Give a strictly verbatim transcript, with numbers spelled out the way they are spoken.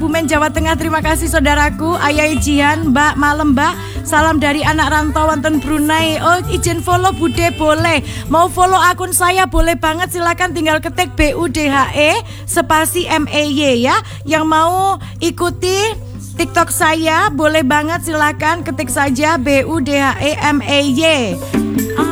Kebumen, Jawa Tengah. Terima kasih saudaraku. Ayai Jihan, Mbak Malam Mbak. Salam dari anak rantau wonten Brunei. Oh, izin follow Bude boleh. Mau follow akun saya boleh banget. Silakan tinggal ketik B U D H E spasi M E Y ya. Yang mau ikuti TikTok saya boleh banget, silakan ketik saja B U D H E M E Y.